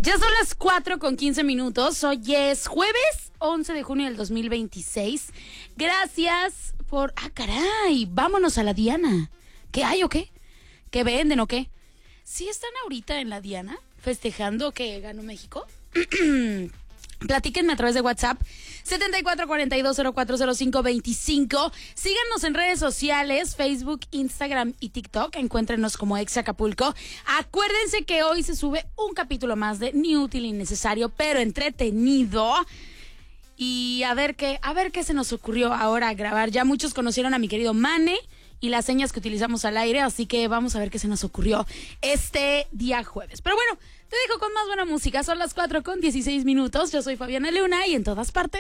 Ya son las 4:15. Hoy es jueves 11 de junio del 2026. Gracias por... ¡Ah, caray! Vámonos a la Diana. ¿Qué hay o qué? ¿Qué venden o qué? ¿Sí están ahorita en la Diana festejando que ganó México? Platíquenme a través de WhatsApp 7442040525. Síganos en redes sociales, Facebook, Instagram y TikTok. Encuéntrenos como Ex Acapulco. Acuérdense que hoy se sube un capítulo más de Ni Útil ni Necesario, pero entretenido. Y a ver qué se nos ocurrió ahora grabar. Ya muchos conocieron a mi querido Mane y las señas que utilizamos al aire, así que vamos a ver qué se nos ocurrió este día jueves. Pero bueno, te dejo con más buena música. Son las 4:16. Yo soy Fabiana Luna y en todas partes